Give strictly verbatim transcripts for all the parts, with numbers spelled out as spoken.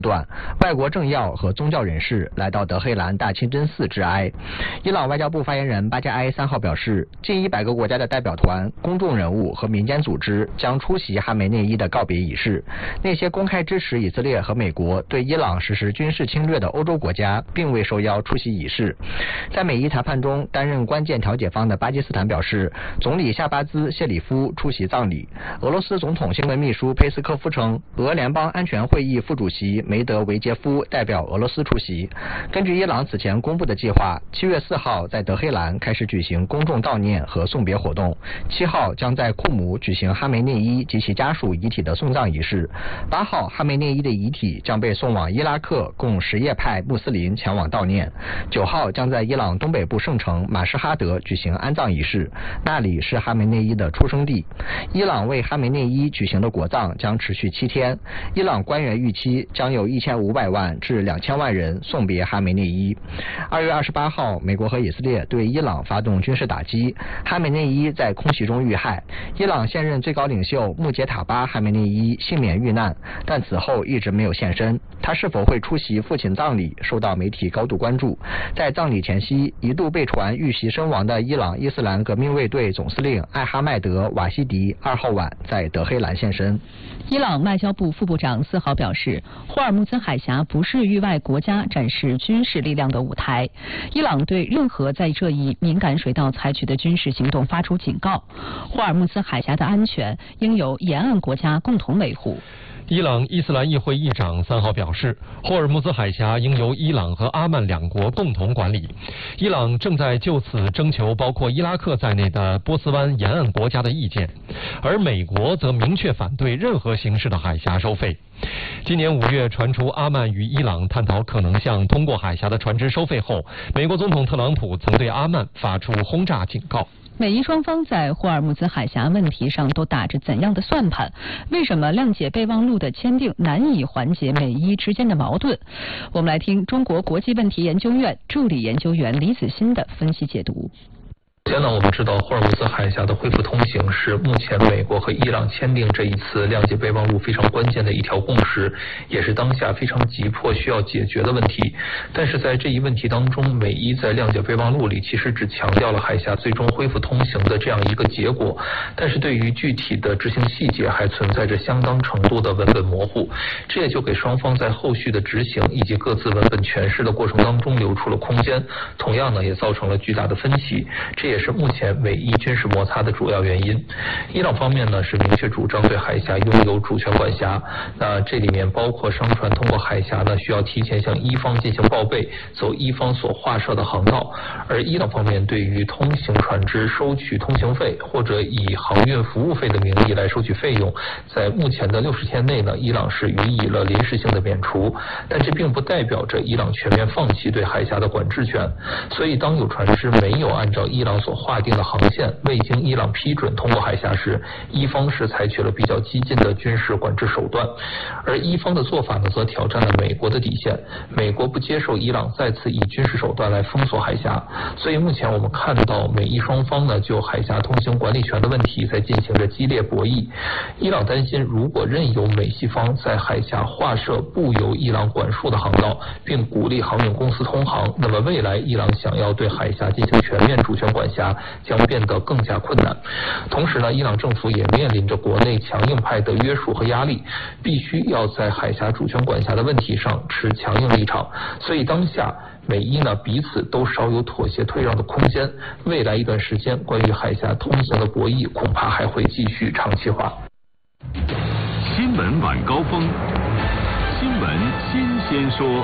段，外国政要和宗教人士来到德黑兰大清真寺致哀。伊朗外交部发言人巴加埃三号表示，近一百个国家的代表团、公众人物和民间组织将出席哈梅内伊的告别仪式。那些公开支持以色列和美国对伊朗实施军事侵略的欧洲国家并未受邀出席仪式。在美伊谈判中担任关键调解方的巴基斯坦表示，总理夏巴兹谢里夫出席葬礼。俄罗斯总统新闻秘书佩斯科夫称，俄联邦安全会议副主席梅德韦杰夫代表俄罗斯出席。根据伊朗此前公布的计划，七月四号在德黑兰开始举行公众悼念和送别活动，七号将在库姆举行哈梅内伊及其家属遗体的送葬仪式，八号哈梅内伊的遗体将被送往伊拉克，供什叶派穆斯林前往悼念，九号将在伊朗东北部圣城马什哈德举行安葬仪式，那里是哈梅内伊的出生地。伊朗为哈梅内伊举行的国葬将持续七天，伊朗官员预期将有一千五百万至两千万人送别哈梅内伊。二月二十八号，美国和以色列对伊朗发动军事打击，哈梅内伊在空袭中遇害。伊朗现任最高领袖穆杰塔巴·哈梅内伊幸免遇难，但此后一直没有现身。他是否会出席父亲葬礼，受到媒体高度关注。在葬礼前夕，一度被传遇袭身亡的伊朗伊斯兰革命卫队总司令艾哈迈德·瓦西迪二号晚在德黑兰现身。 伊朗外交部副部长四号表示，霍尔木兹海峡不是域外国家展示军事力量的舞台。伊朗对任何在这一敏感水道采取的军事行动发出警告。霍尔木兹海峡的安全应由沿岸国家共同维护。 伊朗伊斯兰议会议长三号表示，霍尔木兹海峡应由伊朗和阿曼两国共同管理。伊朗正在就此征求包括伊拉克在内的波斯湾沿岸国家的意见，而美国则明确反对任何形式的海峡收费。今年五月传出阿曼与伊朗探讨可能向通过海峡的船只收费后，美国总统特朗普曾对阿曼发出轰炸警告。 美伊双方在霍尔木兹海峡问题上都打着怎样的算盘？为什么谅解备忘录的签订难以缓解美伊之间的矛盾？我们来听中国国际问题研究院助理研究员李子欣的分析解读。 首先呢，我们知道霍尔木兹海峡的恢复通行是目前美国和伊朗签订这一次谅解备忘录非常关键的一条共识，也是当下非常急迫需要解决的问题。但是在这一问题当中，美伊在谅解备忘录里其实只强调了海峡最终恢复通行的这样一个结果，但是对于具体的执行细节还存在着相当程度的文本模糊，这也就给双方在后续的执行以及各自文本诠释的过程当中留出了空间，同样呢也造成了巨大的分歧，这也是目前美伊军事摩擦的主要原因。伊朗方面呢是明确主张对海峡拥有主权管辖，那这里面包括商船通过海峡呢需要提前向伊方进行报备，走伊方所划设的航道，而伊朗方面对于通行船只收取通行费或者以航运服务费的名义来收取费用，在目前的六十天内呢，伊朗是予以了临时性的免除，但这并不代表着伊朗全面放弃对海峡的管制权。所以当有船只没有按照伊朗所划定的航线未经伊朗批准通过海峡时，伊方是采取了比较激进的军事管制手段，而伊方的做法呢则挑战了美国的底线，美国不接受伊朗再次以军事手段来封锁海峡。所以目前我们看到美伊双方呢就海峡通行管理权的问题在进行着激烈博弈。伊朗担心，如果任由美西方在海峡划设不由伊朗管束的航道，并鼓励航运公司通航，那么未来伊朗想要对海峡进行全面主权管辖将变得更加困难。同时呢，伊朗政府也面临着国内强硬派的约束和压力，必须要在海峡主权管辖的问题上持强硬立场。所以当下美伊呢彼此都稍有妥协退让的空间，未来一段时间关于海峡通行的博弈恐怕还会继续长期化。 新闻晚高峰，新闻新鲜说。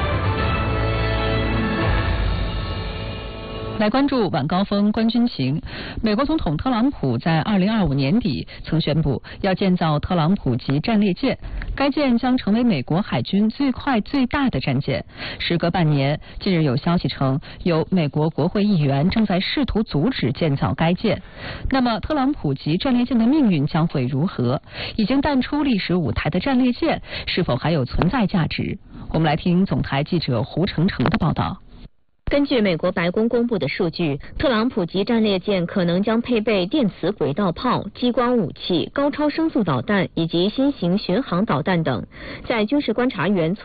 来关注晚高峰关军情。美国总统特朗普在二零二五年底曾宣布要建造特朗普级战列舰，该舰将成为美国海军最快最大的战舰。时隔半年，近日有消息称，有美国国会议员正在试图阻止建造该舰。那么，特朗普级战列舰的命运将会如何？已经淡出历史舞台的战列舰是否还有存在价值？我们来听总台记者胡成成的报道。 根据美国白宫公布的数据，特朗普级战列舰可能将配备电磁轨道炮、激光武器、高超声速导弹以及新型巡航导弹等。在军事观察员